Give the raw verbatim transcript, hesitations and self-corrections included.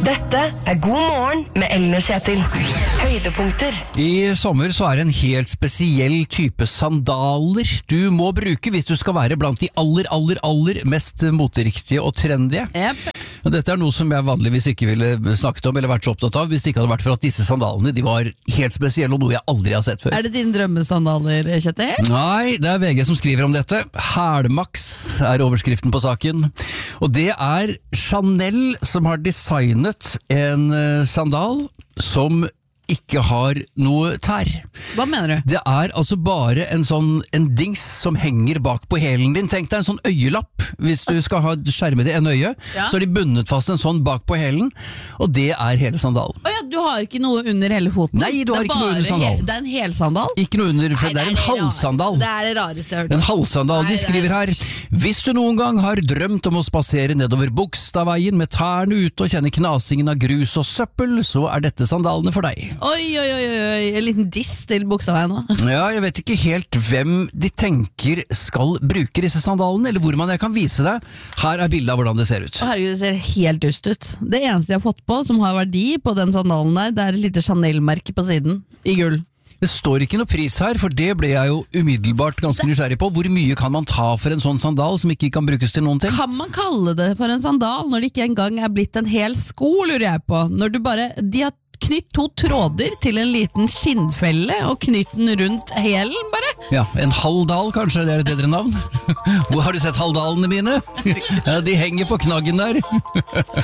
Dette er God morgen med Ellen og Kjetil. Høydepunkter. I sommer så er det en helt spesiell type sandaler du må bruke hvis du skal være blant de aller, aller, aller mest moteriktige og trendige. Yep. Og dette er noe som jeg vanligvis ikke ville snakket om eller vært så opptatt av hvis det ikke hadde vært for at disse sandalene de var helt spesielle og noe jeg aldri har sett før. Er det dine drømmesandaler, Kjetil? Nei, det er V G som skriver om dette. Hælmaks er overskriften på saken. Og det er Chanel som har designet en sandal som ikke har noe tær. Hva mener du? Det er altså bare en sånn en dings som henger bak på hælen din. Tenk deg en sånn øyelapp. Hvis du skal ha skjerme det en øye, ja. Så har de bundet fast en sånn bak på hælen, og det er hele sandalen. Å ja, du har ikke noe under hele foten? Nei, du har ikke noe under sandalen. Det er en helsandal? Ikke noe under, for Nei, det er en halssandal. Det er det rareste jeg har hørt. En halssandal, de skriver her. Hvis du noen gang har drømt om å spasere nedover Bogstadveien med tærne ute og kjenne knasingen av grus og søppel, så er dette sandalene for deg. Oi, oi, oi, oi, en liten diss til Bogstadveien nå. Ja, jeg vet ikke helt hvem de tenker skal bruke disse sandalene, eller hvor man jeg kan vise deg. Her er bildet av hvordan det ser ut. Å, herregud, det ser helt dust ut. Det eneste jeg har fått på som har verdi på den sandalen der, det er et lite Chanel-merke på siden, i gull. Det står ikke noe pris her, for det ble jeg jo umiddelbart ganske nysgjerrig på. Hvor mye kan man ta for en sånn sandal som ikke kan brukes til noen ting? Kan man kalle det for en sandal når det ikke engang er blitt en hel sko, lurer jeg på? Når du bare, de har knytt to tråder til en liten skinnfelle og knytt den rundt hælen, bare. Ja, en halvdal kanskje, det er et bedre navn. Hvor har du sett halvdalene mine? Ja, de henger på knaggen der.